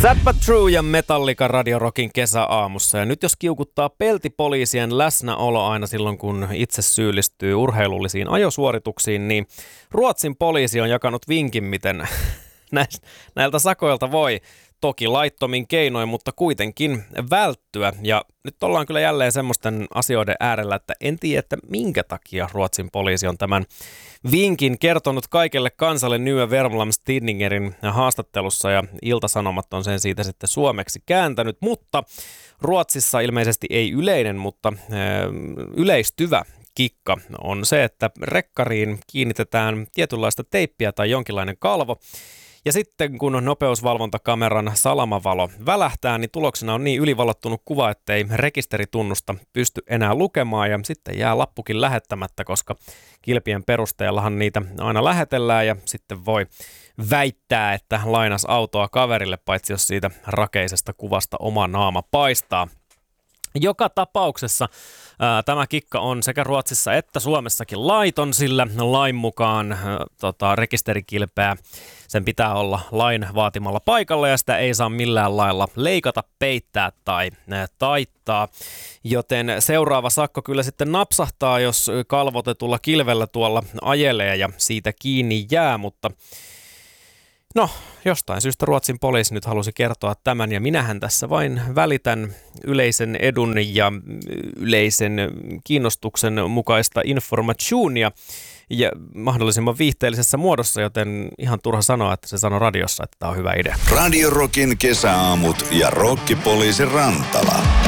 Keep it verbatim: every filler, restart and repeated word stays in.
Sad But True ja Metallica Radio Rockin kesäaamussa. Ja nyt jos kiukuttaa peltipoliisien läsnäolo aina silloin, kun itse syyllistyy urheilullisiin ajosuorituksiin, niin Ruotsin poliisi on jakanut vinkin, miten näiltä sakoilta voi toki laittomin keinoin, mutta kuitenkin välttyä. Ja nyt ollaan kyllä jälleen semmoisten asioiden äärellä, että en tiedä, että minkä takia Ruotsin poliisi on tämän vinkin kertonut kaikelle kansalle Nya Wermlands Tidningerin haastattelussa, ja Ilta-Sanomat on sen siitä sitten suomeksi kääntänyt, mutta Ruotsissa ilmeisesti ei yleinen, mutta yleistyvä kikka on se, että rekkariin kiinnitetään tietynlaista teippiä tai jonkinlainen kalvo. Ja sitten kun nopeusvalvontakameran salamavalo välähtää, niin tuloksena on niin ylivalottunut kuva, ettei rekisteritunnusta pysty enää lukemaan, ja sitten jää lappukin lähettämättä, koska kilpien perusteellahan niitä aina lähetellään ja sitten voi väittää, että lainas autoa kaverille, paitsi jos siitä rakeisesta kuvasta oma naama paistaa. Joka tapauksessa ää, tämä kikka on sekä Ruotsissa että Suomessakin laiton, sillä lain mukaan ää, tota, rekisterikilpeä sen pitää olla lain vaatimalla paikalla ja sitä ei saa millään lailla leikata, peittää tai ää, taittaa. Joten seuraava sakko kyllä sitten napsahtaa, jos kalvotetulla kilvellä tuolla ajelee ja siitä kiinni jää, mutta no, jostain syystä Ruotsin poliisi nyt halusi kertoa tämän, ja minähän tässä vain välitän yleisen edun ja yleisen kiinnostuksen mukaista informationia ja mahdollisimman viihteellisessä muodossa, joten ihan turha sanoa, että se sanoi radiossa, että tämä on hyvä idea. Radio Rockin kesäaamut ja Rokkipoliisi Rantala.